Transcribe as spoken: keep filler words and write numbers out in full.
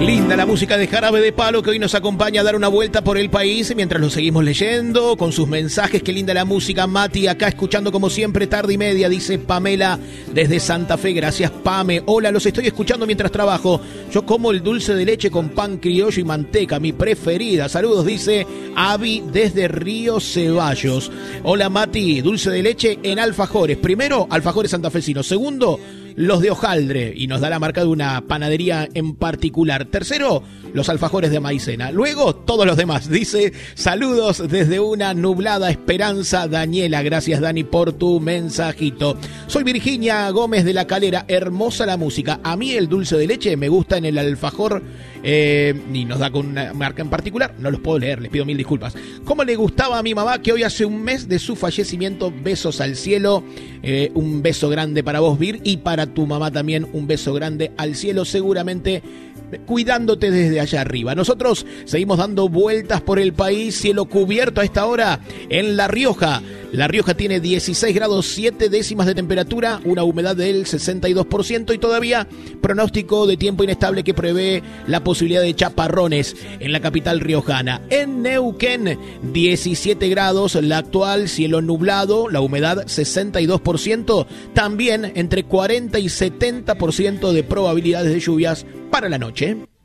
Linda la música de Jarabe de Palo, que hoy nos acompaña a dar una vuelta por el país mientras lo seguimos leyendo con sus mensajes. Qué linda la música, Mati, acá escuchando como siempre tarde y media, dice Pamela desde Santa Fe. Gracias, Pame. Hola, los estoy escuchando mientras trabajo. Yo como el dulce de leche con pan criollo y manteca, mi preferida. Saludos, dice Avi desde Río Ceballos. Hola, Mati, dulce de leche en alfajores. Primero, alfajores santafesinos. Segundo, los de hojaldre, y nos da la marca de una panadería en particular. Tercero, los alfajores de maicena. Luego, todos los demás. Dice, saludos desde una nublada Esperanza, Daniela. Gracias, Dani, por tu mensajito. Soy Virginia Gómez de la Calera. Hermosa la música. A mí el dulce de leche me gusta en el alfajor, eh, y nos da con una marca en particular. No los puedo leer, les pido mil disculpas. ¿Cómo le gustaba a mi mamá, que hoy hace un mes de su fallecimiento? Besos al cielo. Eh, un beso grande para vos, Vir, y para tu mamá también un beso grande al cielo, seguramente cuidándote desde allá arriba. Nosotros seguimos dando vueltas por el país, cielo cubierto a esta hora en La Rioja. La Rioja tiene dieciséis grados siete décimas de temperatura, una humedad del sesenta y dos por ciento y todavía pronóstico de tiempo inestable que prevé la posibilidad de chaparrones en la capital riojana. En Neuquén, diecisiete grados, la actual, cielo nublado, la humedad sesenta y dos por ciento, también entre cuarenta y setenta por ciento de probabilidades de lluvias para la noche.